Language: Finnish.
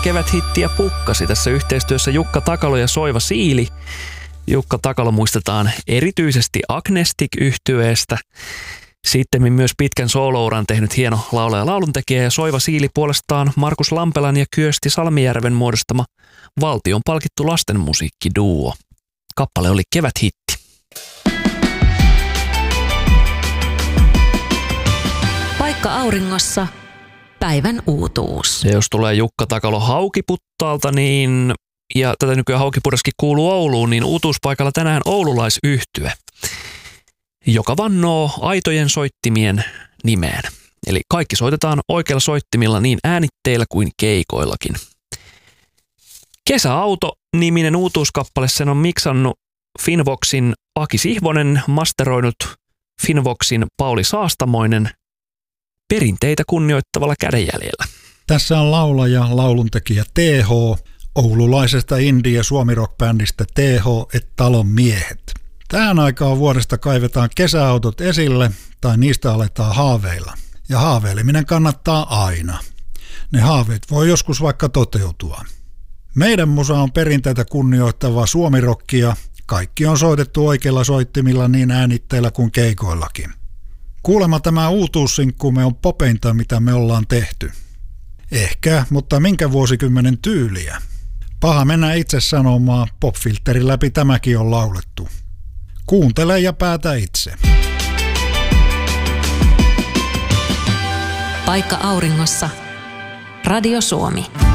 keväthittiä pukkasi. Tässä yhteistyössä Jukka Takalo ja Soiva Siili. Jukka Takalo muistetaan erityisesti Agnestic-yhtyeestä. Sitten myös pitkän soolouran tehnyt hieno laulaja ja lauluntekijä, ja Soiva Siili puolestaan Markus Lampelan ja Kyösti Salmijärven muodostama valtion palkittu lastenmusiikkiduo. Kappale oli keväthitti. Paikka auringossa. Päivän uutuus. Ja jos tulee Jukka Takalo Haukiputtaalta, niin, ja tätä nykyään Haukipuraskin kuuluu Ouluun, niin uutuuspaikalla tänään oululaisyhtye, joka vannoo aitojen soittimien nimeen. Eli kaikki soitetaan oikeilla soittimilla niin äänitteillä kuin keikoillakin. Kesäauto-niminen uutuuskappale, sen on miksannut Finvoxin Aki Sihvonen, masteroinut Finvoxin Pauli Saastamoinen perinteitä kunnioittavalla kädenjäljellä. Tässä on laulaja, lauluntekijä TH, oululaisesta indie- ja suomirock-bändistä TH et Talon miehet. Tähän aikaan vuodesta kaivetaan kesäautot esille tai niistä aletaan haaveilla. Ja haaveileminen kannattaa aina. Ne haaveet voi joskus vaikka toteutua. Meidän musa on perinteitä kunnioittavaa suomirokkia. Kaikki on soitettu oikeilla soittimilla niin äänitteillä kuin keikoillakin. Kuulemma tämä uutuussinkkumme on popeinta, mitä me ollaan tehty. Ehkä, mutta minkä vuosikymmenen tyyliä? Paha mennä itse sanomaan, popfilterin läpi tämäkin on laulettu. Kuuntele ja päätä itse. Paikka auringossa. Radio Suomi.